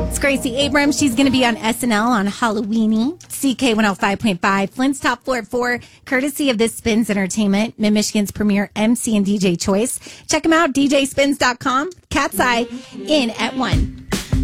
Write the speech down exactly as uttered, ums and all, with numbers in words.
It's Gracie Abrams. She's going to be on S N L on Halloweeny. C K one oh five point five, Flint's Top Floor at four, courtesy of This Spins Entertainment, Mid-Michigan's premier M C and D J choice. Check them out, d j spins dot com. Cat's Eye in at one.